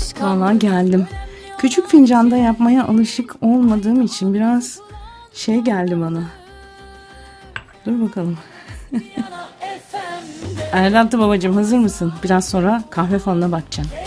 Vallahi geldim. Küçük fincanda yapmaya alışık olmadığım için biraz geldi bana. Dur bakalım. Erlantı babacığım, hazır mısın? Biraz sonra kahve falına bakacağım.